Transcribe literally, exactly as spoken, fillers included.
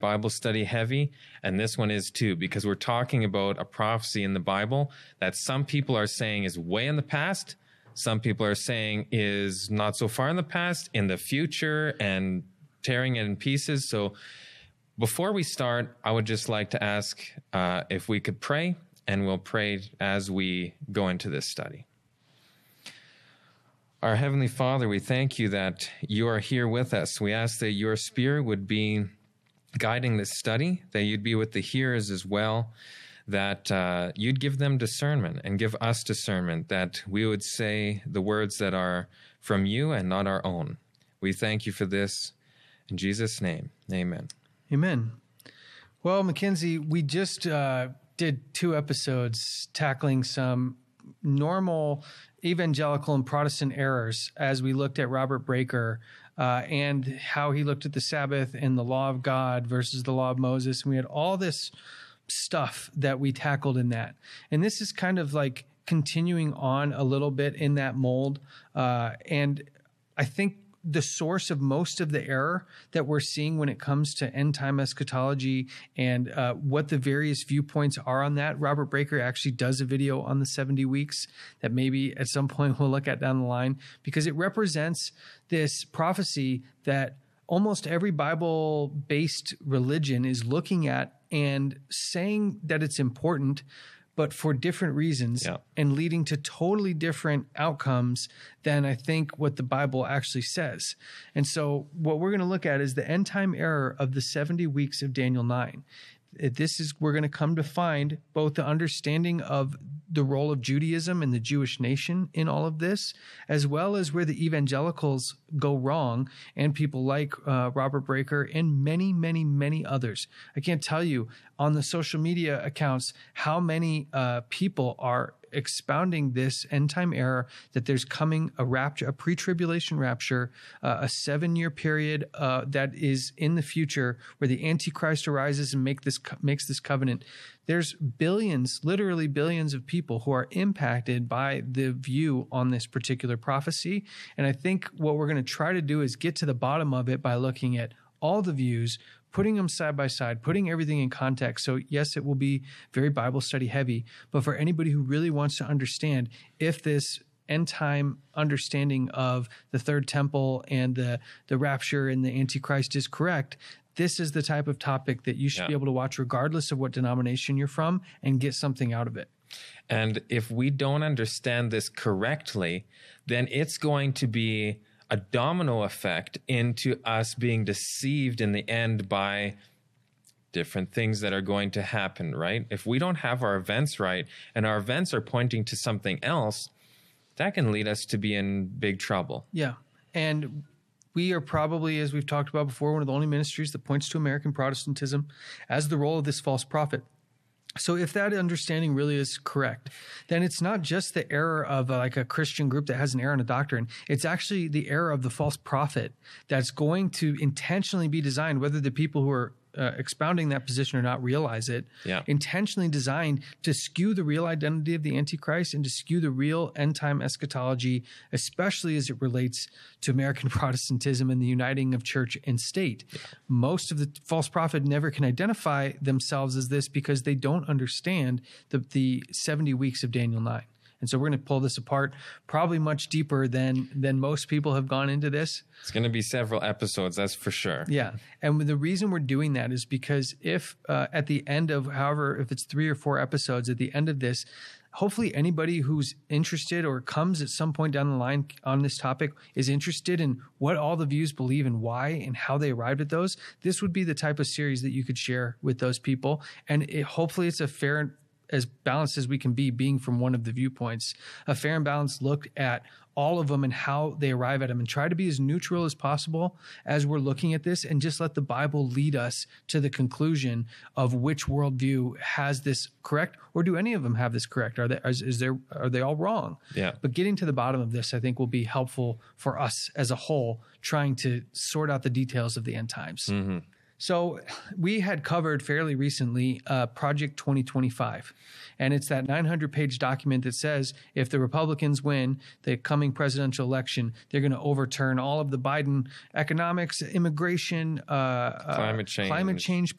Bible study heavy, and this one is too, because we're talking about a prophecy in the Bible that some people are saying is way in the past, some people are saying is not so far in the past, in the future, and tearing it in pieces. So before we start, I would just like to ask uh, if we could pray, and we'll pray as we go into this study. Our Heavenly Father, we thank you that you are here with us. We ask that your Spirit would be guiding this study, that you'd be with the hearers as well, that uh, you'd give them discernment and give us discernment, that we would say the words that are from you and not our own. We thank you for this. In Jesus' name, amen. Amen. Well, Mackenzie, we just uh, did two episodes tackling some normal evangelical and Protestant errors as we looked at Robert Breaker uh, and how he looked at the Sabbath and the law of God versus the law of Moses. And we had all this stuff that we tackled in that. And this is kind of like continuing on a little bit in that mold. Uh, and I think the source of most of the error that we're seeing when it comes to end time eschatology and uh, what the various viewpoints are on that. Robert Breaker actually does a video on the seventy weeks that maybe at some point we'll look at down the line, because it represents this prophecy that almost every Bible-based religion is looking at and saying that it's important, but for different reasons, yeah, and leading to totally different outcomes than I think what the Bible actually says. And so what we're going to look at is the end time error of the seventy weeks of Daniel nine. This is, we're going to come to find both the understanding of the role of Judaism and the Jewish nation in all of this, as well as where the evangelicals go wrong, and people like uh, Robert Breaker and many, many, many others. I can't tell you on the social media accounts how many uh, people are expounding this end time error, that there's coming a rapture, a pre-tribulation rapture, uh, a seven-year period uh, that is in the future where the Antichrist arises and make this makes this covenant. There's billions, literally billions of people who are impacted by the view on this particular prophecy. And I think what we're going to try to do is get to the bottom of it by looking at all the views, putting them side by side, putting everything in context. So yes, it will be very Bible study heavy, but for anybody who really wants to understand if this end time understanding of the third temple and the, the rapture and the Antichrist is correct, this is the type of topic that you should yeah. be able to watch regardless of what denomination you're from and get something out of it. And if we don't understand this correctly, then it's going to be a domino effect into us being deceived in the end by different things that are going to happen, right? If we don't have our events right and our events are pointing to something else, that can lead us to be in big trouble. Yeah. And we are probably, as we've talked about before, one of the only ministries that points to American Protestantism as the role of this false prophet. So if that understanding really is correct, then it's not just the error of uh, like a Christian group that has an error in a doctrine. It's actually the error of the false prophet that's going to intentionally be designed, whether the people who are uh, expounding that position or not realize it, yeah. intentionally designed to skew the real identity of the Antichrist and to skew the real end-time eschatology, especially as it relates to American Protestantism and the uniting of church and state. Yeah. Most of the false prophet never can identify themselves as this because they don't understand the, the seventy weeks of Daniel nine. And so we're going to pull this apart probably much deeper than than most people have gone into this. It's going to be several episodes, that's for sure. Yeah. And the reason we're doing that is because if uh, at the end of, however, if it's three or four episodes, at the end of this, hopefully anybody who's interested or comes at some point down the line on this topic is interested in what all the views believe and why and how they arrived at those. This would be the type of series that you could share with those people. And it, hopefully it's a fair, as balanced as we can be, being from one of the viewpoints, a fair and balanced look at all of them and how they arrive at them, and try to be as neutral as possible as we're looking at this, and just let the Bible lead us to the conclusion of which worldview has this correct, or do any of them have this correct? Are they, is, is there, are they all wrong? Yeah. But getting to the bottom of this, I think, will be helpful for us as a whole, trying to sort out the details of the end times. Mm-hmm. So we had covered fairly recently uh, Project twenty twenty-five, and it's that nine hundred page document that says if the Republicans win the coming presidential election, they're going to overturn all of the Biden economics, immigration, uh, climate change, climate change